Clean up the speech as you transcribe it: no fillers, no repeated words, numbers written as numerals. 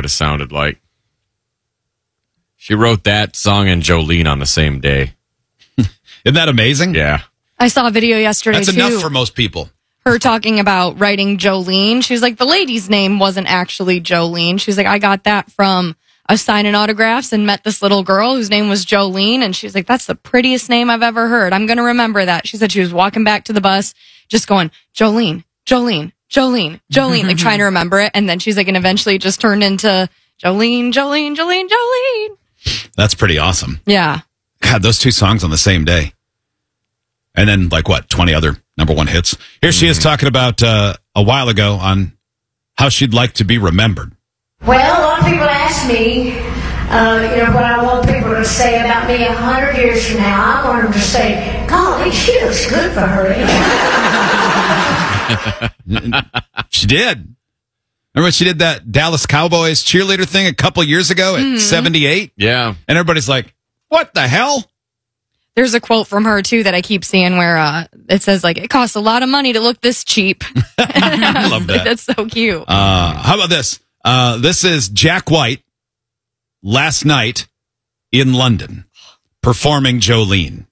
would have sounded like. She wrote that song and Jolene on the same day. Isn't that amazing? Yeah. I saw a video yesterday, That's too. enough for most people. Her talking about writing Jolene. She's like, the lady's name wasn't actually Jolene. She's like, I got that from a signing autographs and met this little girl whose name was Jolene. And she's like, that's the prettiest name I've ever heard. I'm going to remember that. She said she was walking back to the bus, just going, Jolene, Jolene, Jolene, Jolene, like trying to remember it. And then she's like, and eventually it just turned into Jolene, Jolene, Jolene, Jolene. That's pretty awesome. Yeah. God, those two songs on the same day. And then, 20 other number one hits. Here she is talking about a while ago on how she'd like to be remembered. Well, a lot of people ask me, what I want people to say about me 100 years from now. I want them to say, golly, she looks good for her age. She did. Remember when she did that Dallas Cowboys cheerleader thing a couple years ago at 78? Yeah. And everybody's like, what the hell? There's a quote from her, too, that I keep seeing where it says, it costs a lot of money to look this cheap. I love that. That's so cute. How about this? This is Jack White last night in London performing Jolene.